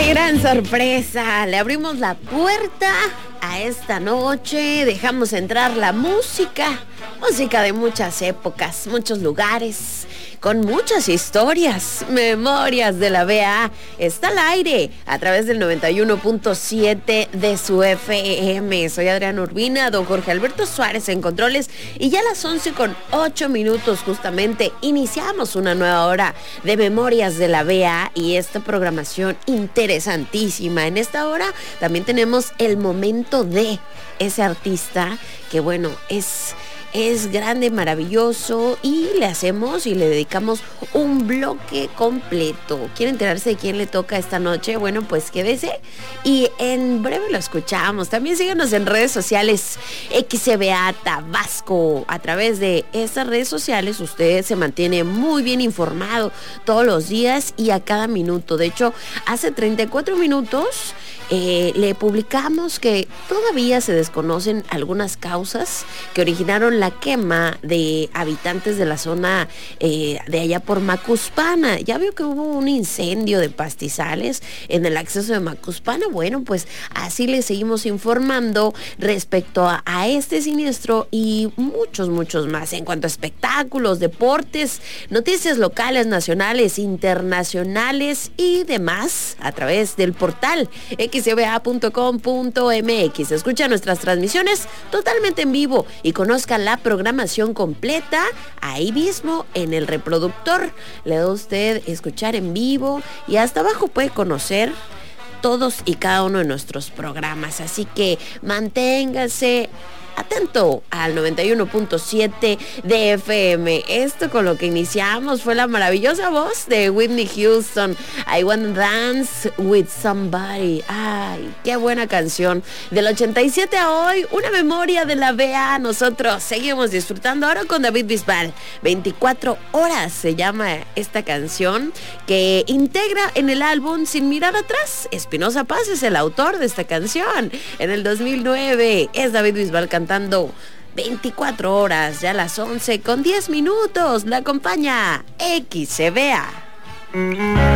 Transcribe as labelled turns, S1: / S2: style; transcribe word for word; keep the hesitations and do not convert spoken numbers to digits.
S1: ¡Qué gran sorpresa! Le abrimos la puerta a esta noche, dejamos entrar la música, música de muchas épocas, muchos lugares, con muchas historias, memorias de la B A. Está al aire a través del noventa y uno punto siete de su F M. Soy Adriana Urbina, don Jorge Alberto Suárez en controles, y ya a las once con ocho minutos justamente iniciamos una nueva hora de memorias de la B A y esta programación interesantísima. En esta hora también tenemos el momento de ese artista que, bueno, es... es grande, maravilloso, y le hacemos y le dedicamos un bloque completo. ¿Quiere enterarse de quién le toca esta noche? Bueno, pues quédese y en breve lo escuchamos. También síganos en redes sociales, X C B A Tabasco. A través de estas redes sociales usted se mantiene muy bien informado todos los días y a cada minuto. De hecho, hace treinta y cuatro minutos Eh, le publicamos que todavía se desconocen algunas causas que originaron la quema de habitantes de la zona eh, de allá por Macuspana. Ya vio que hubo un incendio de pastizales en el acceso de Macuspana. Bueno, pues así le seguimos informando respecto a, a este siniestro y muchos, muchos más en cuanto a espectáculos, deportes, noticias locales, nacionales, internacionales y demás a través del portal x c b a punto com punto m x. Escucha nuestras transmisiones totalmente en vivo y conozca la programación completa ahí mismo en el reproductor. Le da usted escuchar en vivo y hasta abajo puede conocer todos y cada uno de nuestros programas. Así que manténgase atento al noventa y uno punto siete de F M. Esto con lo que iniciamos fue la maravillosa voz de Whitney Houston, I Wanna Dance With Somebody. Ay, qué buena canción. Del ochenta y siete a hoy, una memoria de la B A. Nosotros seguimos disfrutando ahora con David Bisbal. veinticuatro horas se llama esta canción, que integra en el álbum Sin Mirar Atrás. Espinosa Paz es el autor de esta canción. En el dos mil nueve es David Bisbal cantando cantando veinticuatro horas, ya a las once con diez minutos. La acompaña X C B A.